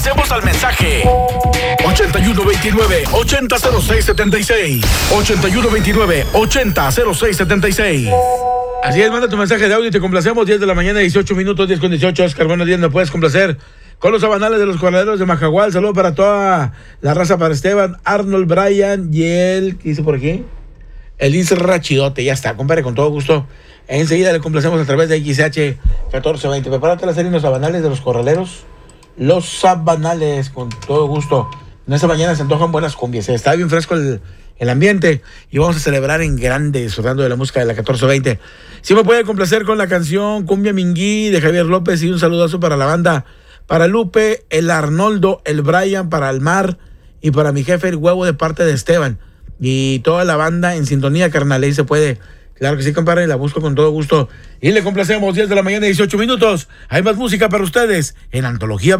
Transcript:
Hacemos al mensaje 8129-800676 8129-800676. Así es, manda tu mensaje de audio y te complacemos. 10 de la mañana, 18 minutos, 10:18. Oscar, buenos días, me puedes complacer con los sabanales de los corraleros de Majagual. Saludos para toda la raza, para Esteban, Arnold, Brian y el, ¿qué dice por aquí? El Isra Chidote. Ya está, compadre, con todo gusto. Enseguida le complacemos a través de XH 1420. Prepárate la serie Los Sabanales de los Corraleros. Los Sabanales, con todo gusto. En esta mañana se antojan buenas cumbias. Está bien fresco el ambiente y vamos a celebrar en grande, disfrutando de la música de la 1420. Si me puede complacer con la canción Cumbia Minguí de Javier López, y un saludazo para la banda, para Lupe, el Arnoldo, el Brian, para Almar y para mi jefe el Huevo de parte de Esteban y toda la banda en sintonía, carnal. Ahí se puede. Claro que sí, compadre, la busco con todo gusto y le complacemos. 10 de la mañana, 18 minutos. Hay más música para ustedes en Antología.